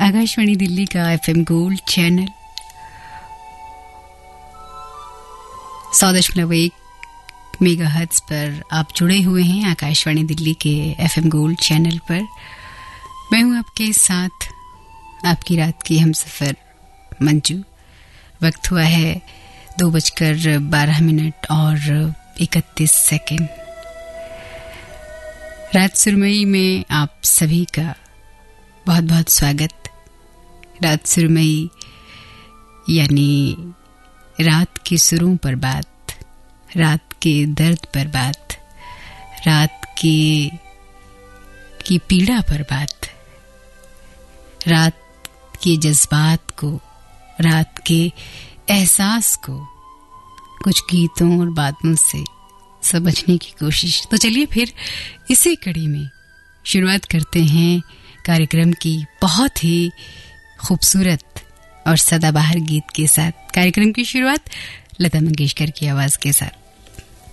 आकाशवाणी दिल्ली का FM gold channel 100.1 megahertz पर आप जुड़े हुए हैं। आकाशवाणी दिल्ली के एफएम गोल्ड चैनल पर मैं हूं आपके साथ, आपकी रात की हमसफर मंजू। वक्त हुआ है 2:12 और 31 सेकंड। रात सुरमई में आप सभी का बहुत बहुत स्वागत। रात सुरमई यानी रात के सुरों पर बात, रात के दर्द पर बात, रात की पीड़ा पर बात, रात के जज्बात को, रात के एहसास को कुछ गीतों और बातों से समझने की कोशिश। तो चलिए फिर इसी कड़ी में शुरुआत करते हैं कार्यक्रम की बहुत ही खूबसूरत और सदाबहार गीत के साथ। कार्यक्रम की शुरुआत लता मंगेशकर की आवाज के साथ।